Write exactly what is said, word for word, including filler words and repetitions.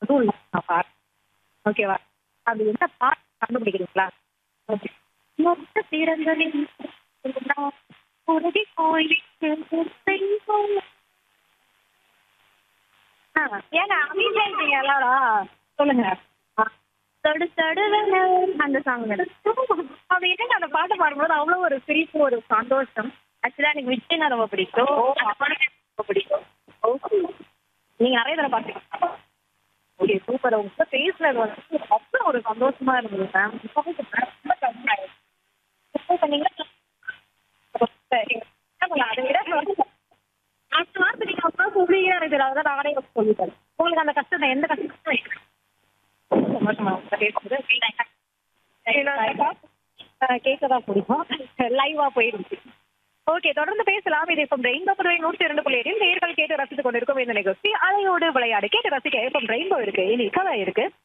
அதுவும் இல்ல நான் பாட்டு ஓகேவா? அது என்ன பாட்டு கண்டுபிடிக்கிறீங்களா? ஓகே. மொத்த திறந்தலின் உறுதி கோயிலுக்கு செய்வோம். ஆ, ஏங்க அமைதியா இருக்கீங்க எல்லாரும்? சொல்லுங்க. ஆ, தடு தடுவென அந்த சாங் மேடம். அது என்னங்க அந்த பாட்டு பாடும்போது அவ்வளோ ஒரு சிரிப்பு, ஒரு சந்தோஷம். ஆக்சுவலா எனக்கு விஜய்னா ரொம்ப பிடிக்கும். அந்த பாட்டு எனக்கு ரொம்ப பிடிக்கும். ஓகே. நீங்க நெறைய தடவ பார்த்துருக்கீங்களா? Okay, super. உங்ககிட்ட பேசுனது வந்து அவ்வளோ ஒரு சந்தோஷமா இருந்தது மேம். இப்பவே ரொம்ப கம்மியாயிடுச்சு. இப்ப நீங்க அதை விட அடுத்த வாரத்தை நீங்க அப்புறம் சொல்லியே எனக்கு அதான் நானே சொல்லிட்டேன். உங்களுக்கு அந்த கஷ்டம் எந்த கஷ்டமும் இல்லை. சந்தோஷமா உங்ககிட்ட பேசுறது ஃபீல் கேட்கதான் பிடிக்கும். லைவா போயிருச்சு. ஓகே, தொடர்ந்து பேசலாம். இது இப்போ ரெயின்போ புதுவை நூற்றி இரண்டு புள்ளி ஏழில் நேர்கள் கேட்டு ரசித்துக் கொண்டிருக்கும் இந்த நிகழ்ச்சி அலையோடு விளையாடு. கேட்டு ரசிக்க இப்போ ரெயின்போ இருக்கு, இனி கதை இருக்கு.